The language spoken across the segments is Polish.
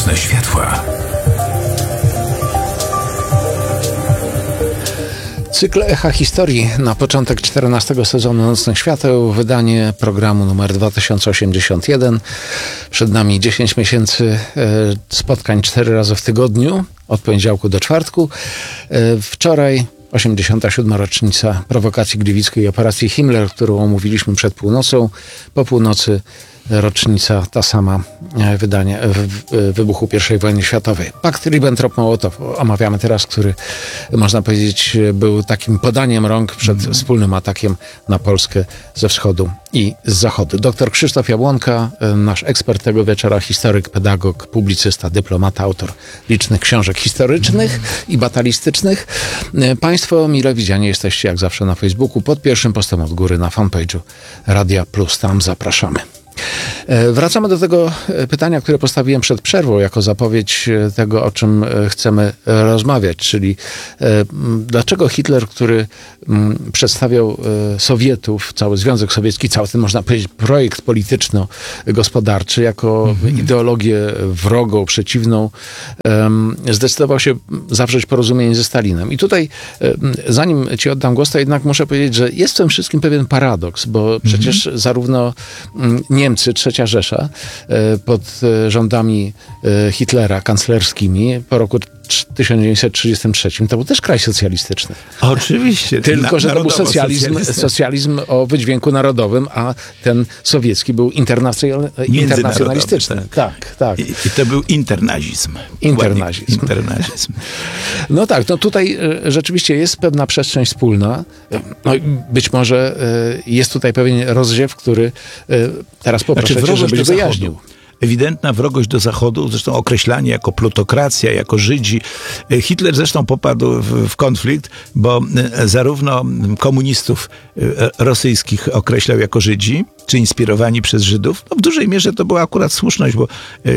Nocne światła. Cykl Echa Historii na początek 14 sezonu Nocnych Świateł, wydanie programu numer 2081. Przed nami 10 miesięcy spotkań 4 razy w tygodniu, od poniedziałku do czwartku. Wczoraj 87. rocznica prowokacji gliwickiej i operacji Himmler, którą omówiliśmy przed północą. Po północy rocznica ta sama wybuchu I wojny światowej. Pakt Ribbentrop-Mołotow omawiamy teraz, który można powiedzieć był takim podaniem rąk przed wspólnym atakiem na Polskę ze wschodu i z zachodu. Dr Krzysztof Jabłonka, nasz ekspert tego wieczora, historyk, pedagog, publicysta, dyplomata, autor licznych książek historycznych i batalistycznych. Państwo mile widziani jesteście jak zawsze na Facebooku, pod pierwszym postem od góry na fanpage'u Radia Plus. Tam zapraszamy. Wracamy do tego pytania, które postawiłem przed przerwą, jako zapowiedź tego, o czym chcemy rozmawiać, czyli dlaczego Hitler, który przedstawiał Sowietów, cały Związek Sowiecki, cały ten, można powiedzieć, projekt polityczno-gospodarczy jako ideologię wrogą, przeciwną, zdecydował się zawrzeć porozumienie ze Stalinem. I tutaj, zanim ci oddam głos, to jednak muszę powiedzieć, że jest w tym wszystkim pewien paradoks, bo przecież zarówno Niemcy, III Rzesza, pod rządami Hitlera, kanclerskimi, po roku 1933, to był też kraj socjalistyczny. Oczywiście. Tylko, że to był socjalizm o wydźwięku narodowym, a ten sowiecki był internacjonalistyczny. Tak. I to był internazizm. Internazizm. No tak, no tutaj rzeczywiście jest pewna przestrzeń wspólna. No i być może jest tutaj pewien rozziew, który teraz poproszę cię, żebyś wyjaśnił. Ewidentna wrogość do Zachodu, zresztą określanie jako plutokracja, jako Żydzi. Hitler zresztą popadł w konflikt, bo zarówno komunistów rosyjskich określał jako Żydzi, czy inspirowani przez Żydów. No w dużej mierze to była akurat słuszność, bo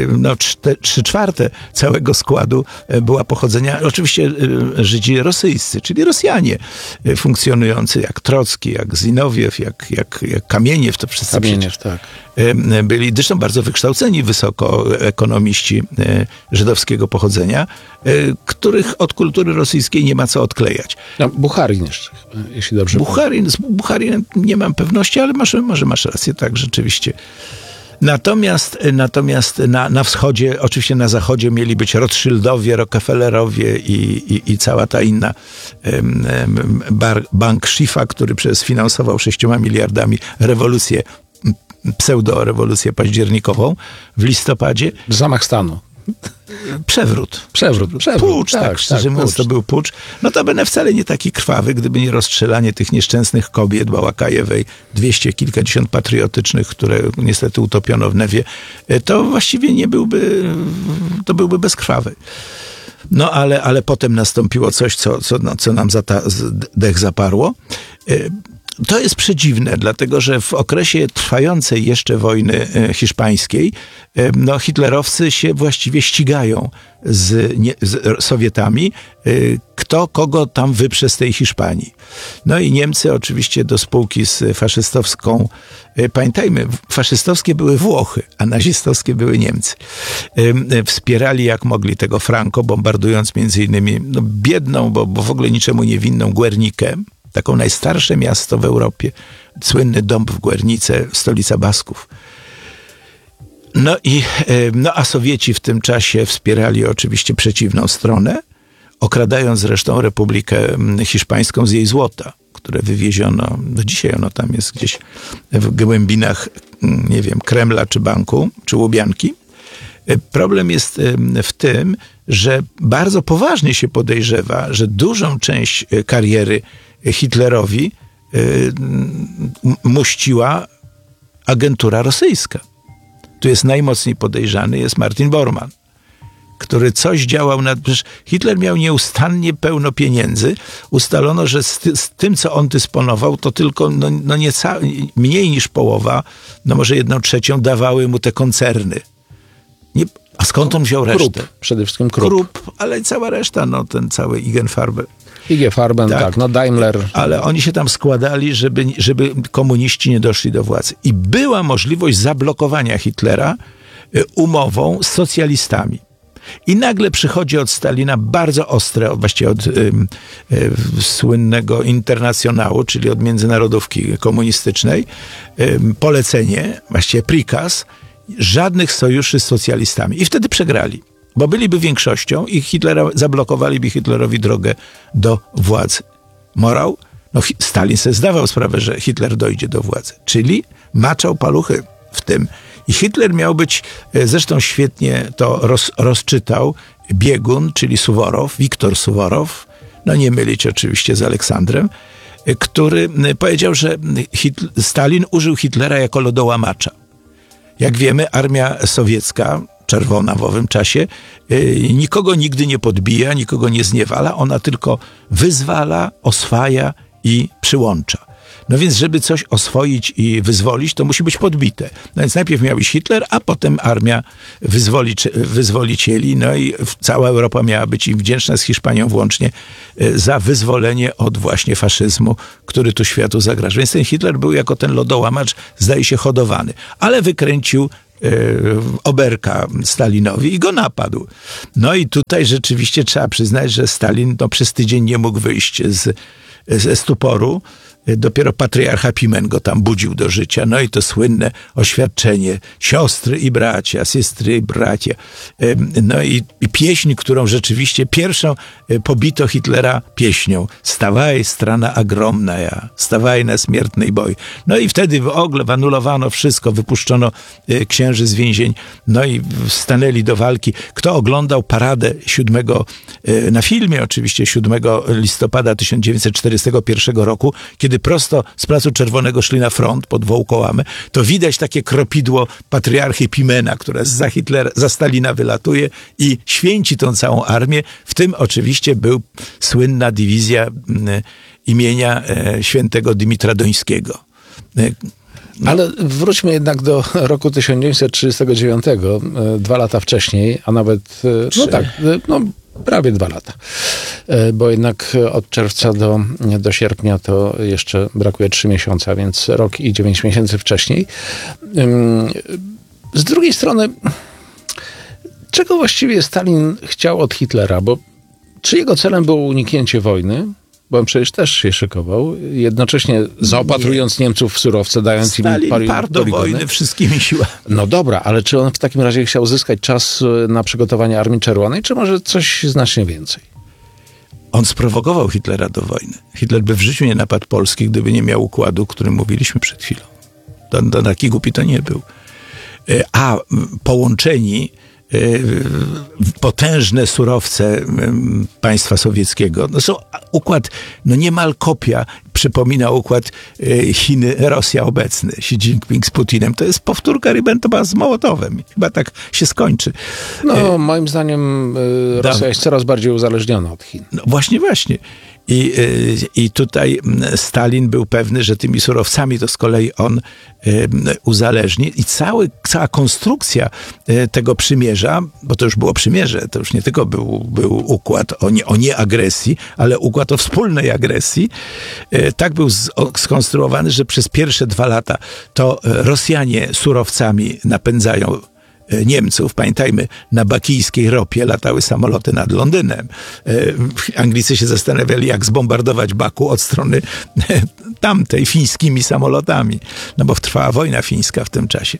3/4 całego składu była pochodzenia, oczywiście Żydzi rosyjscy, czyli Rosjanie funkcjonujący jak Trocki, jak Zinowiew, jak Kamieniew, to wszyscy Kamieniew, tak. Byli zresztą bardzo wykształceni wysoko ekonomiści żydowskiego pochodzenia, których od kultury rosyjskiej nie ma co odklejać. No, Bucharin jeszcze, jeśli dobrze Bucharin, z Bucharinem nie mam pewności, ale może masz rację, tak, rzeczywiście. Natomiast na wschodzie, oczywiście na zachodzie mieli być Rothschildowie, Rockefellerowie i cała ta inna bank Schiffa, który sfinansował 6 miliardami rewolucję, pseudo-rewolucję październikową w listopadzie. Zamach stanu. Przewrót. Pucz, tak, szczerze mówiąc, to był pucz. Notabene wcale nie taki krwawy, gdyby nie rozstrzelanie tych nieszczęsnych kobiet Bałakajewej, 200 kilkadziesiąt patriotycznych, które niestety utopiono w Newie, to właściwie to byłby bezkrwawy. No ale potem nastąpiło coś, co nam dech zaparło. To jest przedziwne, dlatego że w okresie trwającej jeszcze wojny hiszpańskiej hitlerowcy się właściwie ścigają z Sowietami, kto kogo tam wyprze z tej Hiszpanii. No i Niemcy oczywiście do spółki z faszystowską, pamiętajmy, faszystowskie były Włochy, a nazistowskie były Niemcy. Wspierali jak mogli tego Franco, bombardując między innymi biedną, bo w ogóle niczemu niewinną Guernikę, taką najstarsze miasto w Europie, słynny dąb w Guernice, stolica Basków. A Sowieci w tym czasie wspierali oczywiście przeciwną stronę, okradając zresztą Republikę Hiszpańską z jej złota, które wywieziono, do dzisiaj ono tam jest gdzieś w głębinach, nie wiem, Kremla czy Banku, czy Łubianki. Problem jest w tym, że bardzo poważnie się podejrzewa, że dużą część kariery Hitlerowi muściła agentura rosyjska. Tu jest najmocniej podejrzany, jest Martin Bormann, który coś działał przecież Hitler miał nieustannie pełno pieniędzy. Ustalono, że z tym, co on dysponował, to tylko mniej niż połowa, może 1/3 dawały mu te koncerny. A skąd on wziął resztę? Przede wszystkim Krupp. Ale cała reszta, ten cały IG Farben. Daimler. Ale oni się tam składali, żeby komuniści nie doszli do władzy. I była możliwość zablokowania Hitlera umową z socjalistami. I nagle przychodzi od Stalina bardzo ostre, właściwie od słynnego internacjonału, czyli od międzynarodówki komunistycznej, polecenie, właściwie prikaz, żadnych sojuszy z socjalistami. I wtedy przegrali, bo byliby większością i zablokowaliby Hitlerowi drogę do władzy. Morał? No, Stalin sobie zdawał sprawę, że Hitler dojdzie do władzy, czyli maczał paluchy w tym. I Hitler miał być, zresztą świetnie to rozczytał, biegun, czyli Suworow, Wiktor Suworow, no nie mylić oczywiście z Aleksandrem, który powiedział, że Stalin użył Hitlera jako lodołamacza. Jak wiemy, armia sowiecka, czerwona w owym czasie, nikogo nigdy nie podbija, nikogo nie zniewala, ona tylko wyzwala, oswaja i przyłącza. No więc, żeby coś oswoić i wyzwolić, to musi być podbite. No więc najpierw miał być Hitler, a potem armia wyzwolicieli, no i cała Europa miała być im wdzięczna, z Hiszpanią włącznie, za wyzwolenie od właśnie faszyzmu, który tu światu zagraża. Więc ten Hitler był jako ten lodołamacz, zdaje się, hodowany. Ale wykręcił oberka Stalinowi i go napadł. No i tutaj rzeczywiście trzeba przyznać, że Stalin przez tydzień nie mógł wyjść ze stuporu. Dopiero patriarcha Pimen go tam budził do życia. No i to słynne oświadczenie siostry i bracia, siostry i bracia. No i pieśń, którą rzeczywiście pierwszą pobito Hitlera pieśnią. Stawaj, strana ogromna ja, stawaj na śmiertnej boj. No i wtedy w ogóle anulowano wszystko, wypuszczono księży z więzień, no i stanęli do walki. Kto oglądał paradę na filmie oczywiście 7 listopada 1941 roku, kiedy prosto z Placu Czerwonego szli na front pod Wołkołamę, to widać takie kropidło patriarchy Pimena, które za Stalina wylatuje i święci tą całą armię. W tym oczywiście był słynna dywizja imienia świętego Dymitra Dońskiego. No. Ale wróćmy jednak do roku 1939, 2 lata wcześniej, a nawet, prawie 2 lata. Bo jednak od czerwca do sierpnia to jeszcze brakuje 3 miesiące, więc rok i 9 miesięcy wcześniej. Z drugiej strony, czego właściwie Stalin chciał od Hitlera? Bo czy jego celem było uniknięcie wojny? Bo on przecież też się szykował, jednocześnie zaopatrując Niemców w surowce, dając im parł do wojny wszystkimi siłami. No dobra, ale czy on w takim razie chciał uzyskać czas na przygotowanie Armii Czerwonej, czy może coś znacznie więcej? On sprowokował Hitlera do wojny. Hitler by w życiu nie napadł Polski, gdyby nie miał układu, o którym mówiliśmy przed chwilą. To taki głupi to nie był. A połączeni potężne surowce państwa sowieckiego. Układ, niemal kopia, przypomina układ Chiny-Rosja obecny, Xi Jinping z Putinem. To jest powtórka Ribbentropa z Mołotowem. Chyba tak się skończy. Moim zdaniem Rosja jest coraz bardziej uzależniona od Chin. No właśnie. I tutaj Stalin był pewny, że tymi surowcami to z kolei on uzależni. I cała konstrukcja tego przymierza, bo to już było przymierze, to już nie tylko był układ o nieagresji, ale układ o wspólnej agresji, tak był skonstruowany, że przez pierwsze 2 lata to Rosjanie surowcami napędzają Niemców. Pamiętajmy, na bakijskiej ropie latały samoloty nad Londynem. Anglicy się zastanawiali, jak zbombardować Baku od strony tamtej, fińskimi samolotami. No bo trwała wojna fińska w tym czasie.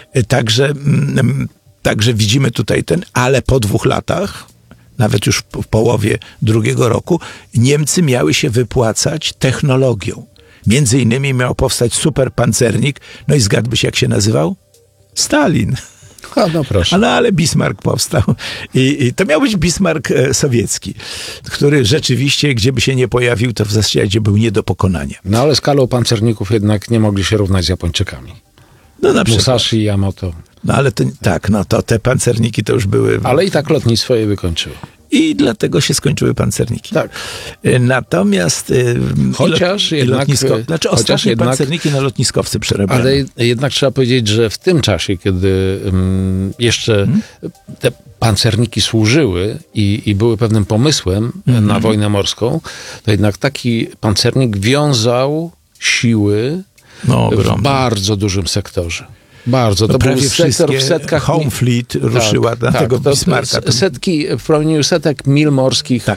Także widzimy tutaj ale po 2 latach, nawet już w połowie 2 roku, Niemcy miały się wypłacać technologią. Między innymi miał powstać superpancernik. No i zgadłbyś, jak się nazywał? Stalin. No proszę. Ale Bismarck powstał. I to miał być Bismarck sowiecki, który rzeczywiście, gdzie by się nie pojawił, to w zasadzie był nie do pokonania. No ale skalą pancerników jednak nie mogli się równać z Japończykami. No na przykład. Musashi i Yamato. No ale to te pancerniki to już były... Ale i tak lotnictwo je wykończyło. I dlatego się skończyły pancerniki. Tak. Natomiast chociaż jednak ostatnie pancerniki na lotniskowcy przerabiane. Ale jednak trzeba powiedzieć, że w tym czasie, kiedy jeszcze te pancerniki służyły i były pewnym pomysłem na wojnę morską, to jednak taki pancernik wiązał siły w bardzo dużym sektorze. Bardzo. To prawie był sektor w setkach... Home Fleet ruszyła na tego Bismarcka. Setki, w promieniu setek mil morskich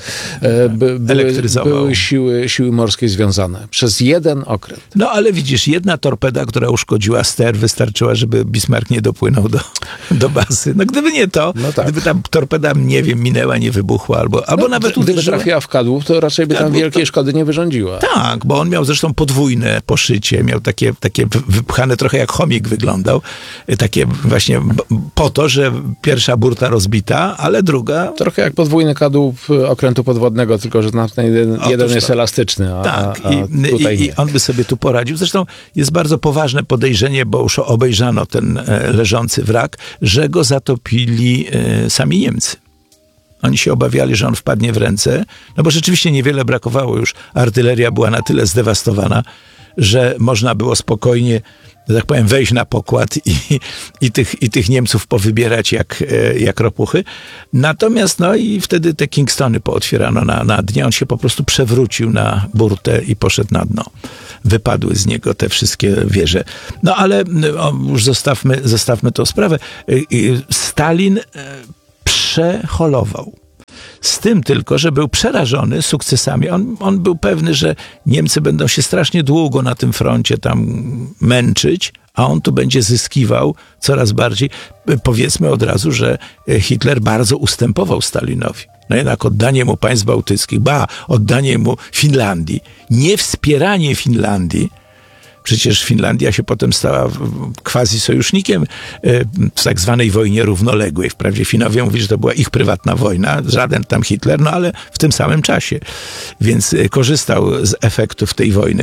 były siły morskie związane. Przez jeden okręt. No ale widzisz, jedna torpeda, która uszkodziła ster, wystarczyła, żeby Bismarck nie dopłynął do bazy. No gdyby nie to, gdyby ta torpeda, nie wiem, minęła, nie wybuchła, albo nawet gdyby uderzyła. trafiła w kadłub, to raczej by tam wielkiej szkody nie wyrządziła. Tak, bo on miał zresztą podwójne poszycie, miał takie wypchane, trochę jak chomik wyglądał, takie właśnie po to, że pierwsza burta rozbita, ale druga... Trochę jak podwójny kadłub okrętu podwodnego, tylko że jeden jest elastyczny, a tutaj i on by sobie tu poradził. Zresztą jest bardzo poważne podejrzenie, bo już obejrzano ten leżący wrak, że go zatopili sami Niemcy. Oni się obawiali, że on wpadnie w ręce, no bo rzeczywiście niewiele brakowało już. Artyleria była na tyle zdewastowana, że można było spokojnie, że tak powiem, wejść na pokład i tych Niemców powybierać jak ropuchy. Natomiast i wtedy te Kingstony pootwierano na dnie. On się po prostu przewrócił na burtę i poszedł na dno. Wypadły z niego te wszystkie wieże. No ale już zostawmy tą sprawę. Stalin przeholował. Z tym tylko, że był przerażony sukcesami. On był pewny, że Niemcy będą się strasznie długo na tym froncie tam męczyć, a on tu będzie zyskiwał coraz bardziej. Powiedzmy od razu, że Hitler bardzo ustępował Stalinowi. No jednak oddanie mu państw bałtyckich, oddanie mu Finlandii, niewspieranie Finlandii. Przecież Finlandia się potem stała quasi-sojusznikiem w tak zwanej wojnie równoległej. Wprawdzie Finowie mówili, że to była ich prywatna wojna, żaden tam Hitler, no ale w tym samym czasie. Więc korzystał z efektów tej wojny.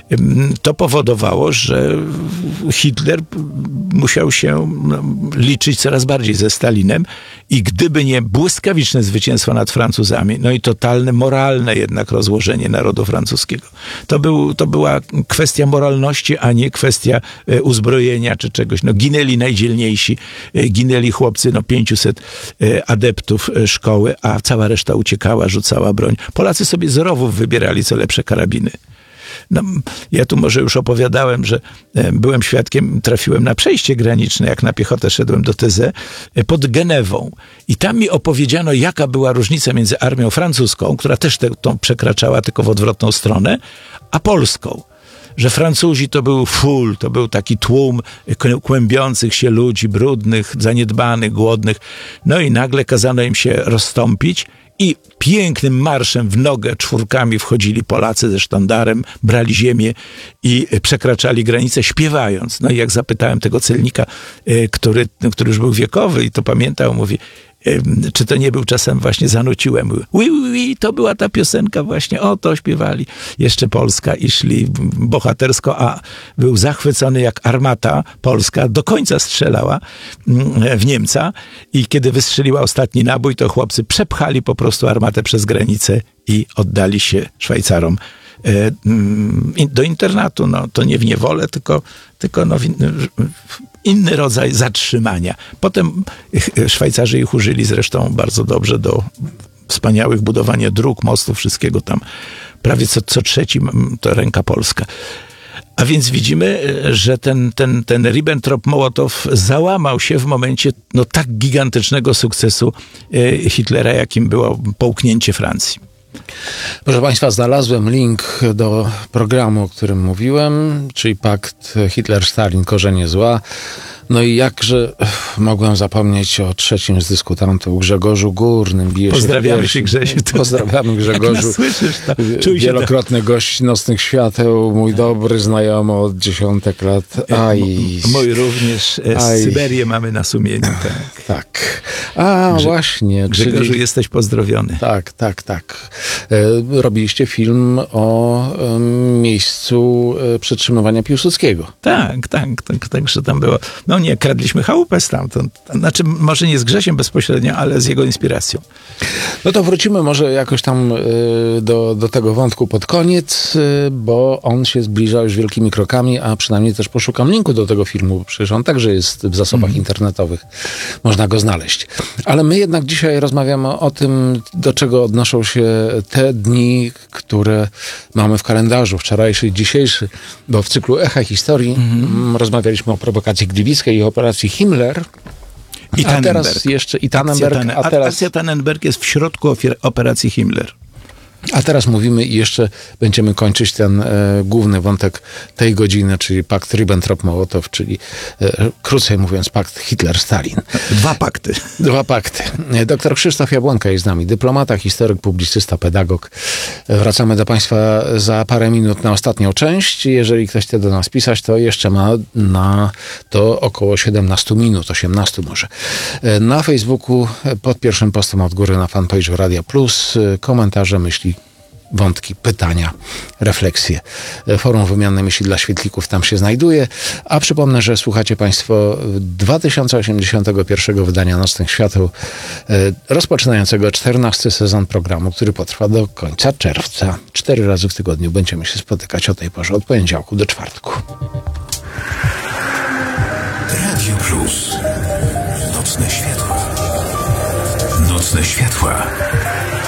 To powodowało, że Hitler musiał się liczyć coraz bardziej ze Stalinem i gdyby nie błyskawiczne zwycięstwo nad Francuzami, no i totalne moralne jednak rozłożenie narodu francuskiego. To była kwestia moralności, a nie kwestia uzbrojenia czy czegoś. No, ginęli najdzielniejsi, ginęli chłopcy, 500 adeptów szkoły, a cała reszta uciekała, rzucała broń. Polacy sobie z rowów wybierali co lepsze karabiny. No, ja tu może już opowiadałem, że byłem świadkiem, trafiłem na przejście graniczne, jak na piechotę szedłem do TZ, pod Genewą. I tam mi opowiedziano, jaka była różnica między armią francuską, która też tą przekraczała tylko w odwrotną stronę, a polską. Że Francuzi to był taki tłum kłębiących się ludzi, brudnych, zaniedbanych, głodnych. No i nagle kazano im się rozstąpić i pięknym marszem w nogę czwórkami wchodzili Polacy ze sztandarem, brali ziemię i przekraczali granicę śpiewając. No i jak zapytałem tego celnika, który już był wiekowy i to pamiętał, mówi, czy to nie był czasem właśnie zanuciłem. To była ta piosenka właśnie, to śpiewali. Jeszcze Polska i szli bohatersko, a był zachwycony jak armata polska do końca strzelała w Niemca i kiedy wystrzeliła ostatni nabój, to chłopcy przepchali po prostu armatę przez granicę i oddali się Szwajcarom do internatu. No, to nie w niewolę, tylko inny rodzaj zatrzymania. Potem Szwajcarzy ich użyli zresztą bardzo dobrze do wspaniałych budowania dróg, mostów, wszystkiego tam. Prawie co trzeci to ręka polska. A więc widzimy, że ten Ribbentrop-Mołotow załamał się w momencie tak gigantycznego sukcesu Hitlera, jakim było połknięcie Francji. Proszę Państwa, znalazłem link do programu, o którym mówiłem, czyli pakt Hitler-Stalin, korzenie zła. No i jakże mogłem zapomnieć o trzecim z dyskutantów, Grzegorzu Górnym. Pozdrawiamy się, Grzesiu. Pozdrawiamy, Grzegorzu. Słyszysz, wielokrotny gość Nocnych Świateł, mój dobry znajomy od dziesiątek lat. Mój również. Syberię mamy na sumieniu. Tak. Właśnie. Grzegorzu, jesteś pozdrowiony. Tak. Robiliście film o miejscu przetrzymywania Piłsudskiego. Tak, że tam było. No nie, kradliśmy chałupę stamtąd. Znaczy, może nie z Grzesiem bezpośrednio, ale z jego inspiracją. No to wrócimy może jakoś tam do tego wątku pod koniec, bo on się zbliża już wielkimi krokami, a przynajmniej też poszukam linku do tego filmu. Przecież on także jest w zasobach internetowych. Można go znaleźć. Ale my jednak dzisiaj rozmawiamy o tym, do czego odnoszą się te dni, które mamy w kalendarzu, wczorajszy i dzisiejszy, bo w cyklu Echa Historii rozmawialiśmy o prowokacji gliwickiej, troszeczkę i operacji Himmler, I a teraz jeszcze i Tannenberg, Akcja Tannenberg jest w środku operacji Himmler. A teraz mówimy i jeszcze będziemy kończyć ten główny wątek tej godziny, czyli pakt Ribbentrop-Mołotow, czyli krócej mówiąc pakt Hitler-Stalin. Dwa pakty. Doktor Krzysztof Jabłonka jest z nami, dyplomata, historyk, publicysta, pedagog. Wracamy do Państwa za parę minut na ostatnią część. Jeżeli ktoś chce do nas pisać, to jeszcze ma na to około 17 minut, 18 może. Na Facebooku pod pierwszym postem od góry na fanpage'u Radia Plus komentarze, myśli, wątki, pytania, refleksje. Forum Wymiany Myśli dla Świetlików tam się znajduje. A przypomnę, że słuchacie Państwo 2081 wydania Nocnych Świateł, rozpoczynającego 14 sezon programu, który potrwa do końca czerwca. 4 razy w tygodniu będziemy się spotykać o tej porze, od poniedziałku do czwartku. Radio Plus. Nocne światła. Nocne światła.